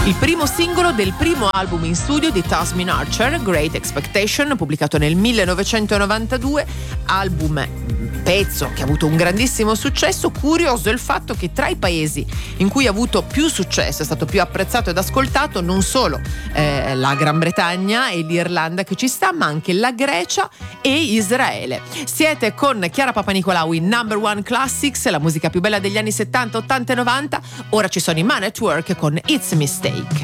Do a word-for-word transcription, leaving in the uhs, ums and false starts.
Il primo singolo del primo album in studio di Tasmin Archer, Great Expectation, pubblicato nel millenovecentonovantadue, album pezzo che ha avuto un grandissimo successo. Curioso il fatto che tra i paesi in cui ha avuto più successo, è stato più apprezzato ed ascoltato, non solo eh, la Gran Bretagna e l'Irlanda che ci sta, ma anche la Grecia e Israele. Siete con Chiara Papanicolau in Number One Classics, la musica più bella degli anni settanta, ottanta e novanta. Ora ci sono i Man at Work con It's a Mistake.